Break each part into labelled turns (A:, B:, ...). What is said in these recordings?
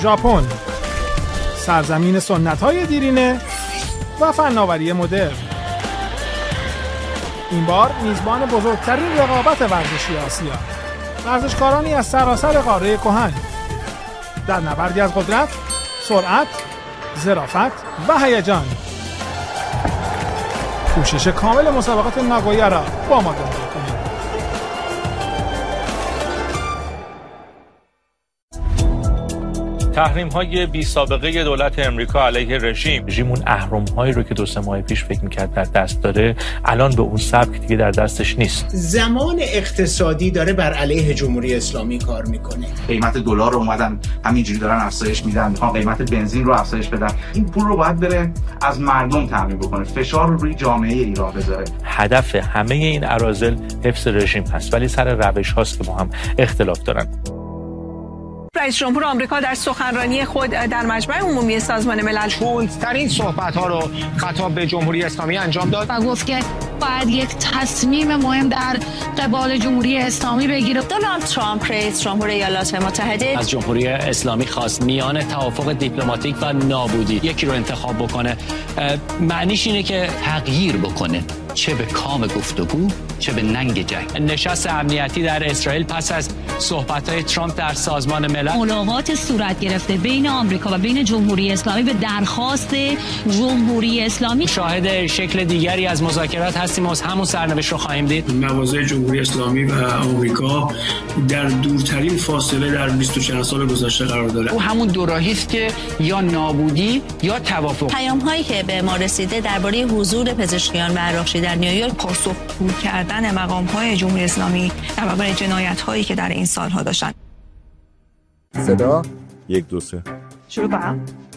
A: ژاپن، سرزمین سنت‌های دیرینه و فناوری مدرن. این بار میزبان بزرگترین رقابت ورزشی آسیا، ورزشکارانی از سراسر قاره کهن در نبردی از قدرت، سرعت، ظرافت و هیجان. کوشش کامل مسابقات ناگویا را با ما دنبال کنید.
B: تحریم‌های بی سابقه دولت امریکا علیه رژیم اون اهرم‌هایی رو که 2-3 ماه پیش فکر می‌کرد در دست داره، الان به اون سبک دیگه در دستش نیست.
C: زمان اقتصادی داره بر علیه جمهوری اسلامی کار میکنه.
D: قیمت دلار رو اومدن همینجوری دارن افزایش میدن، میخوان قیمت بنزین رو افزایش بدن. این پول رو باید بره از مردم تامین بکنه، فشار رو روی جامعه ایران بذاره.
B: هدف همه این اراذل حفظ رژیم هست، ولی سر روش هاست که با هم اختلاف دارن.
E: رئیس جمهور آمریکا در سخنرانی خود در مجمع عمومی سازمان ملل
F: تندترین صحبت‌ها رو خطاب به جمهوری اسلامی انجام داد
G: و گفت که باید یک تصمیم مهم در قبال جمهوری اسلامی بگیره.
E: دونالد ترامپ رئیس جمهور ایالات متحده
H: از جمهوری اسلامی خواست میان توافق دیپلماتیک و نابودی یکی رو انتخاب بکنه. معنیش اینه که تغییر بکنه، چه به کام گفتگو چه به ننگ جنگ. نشست امنیتی در اسرائیل پس از صحبت‌های ترامپ در سازمان ملل،
G: ملاقات صورت گرفته بین آمریکا و بین جمهوری اسلامی به درخواست جمهوری اسلامی.
H: شاهد شکل دیگری از مذاکرات هستیم و از همون سرنوشت رو خواهیم دید.
I: مواضع جمهوری اسلامی و آمریکا در دورترین فاصله در 20 چند سال گذشته قرار داره.
H: او همون دوراهی است که یا نابودی یا توافق.
E: پیام‌هایی که به ما رسیده درباره حضور پزشکیان و عراقچی در نیویورک، پاسخگو کردن مقام‌های جمهوری اسلامی در برابر جنایت‌هایی که در این سال‌ها داشتن.
J: صدا 1 2 3
E: شروع کنم.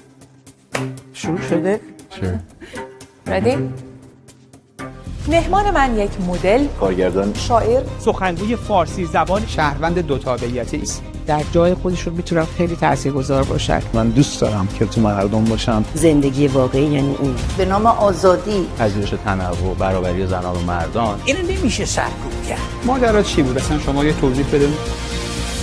K: شروع شده؟
J: چه؟
K: ردی؟ مهمان من یک مدل،
J: کارگردان،
K: شاعر،
F: سخنگوی فارسی زبان، شهروند دو تابعیتی است.
K: در جای خودشون میتونن خیلی تاثیرگذار باشن.
J: من دوست دارم که تو مردم باشم.
L: زندگی واقعی یعنی این به نام آزادی،
J: پذیرش تنوع، برابری زنان و مردان.
K: اینو نمیشه سرکوب کرد.
F: ماجرا چی بود؟ اصلا شما یه توضیح بده.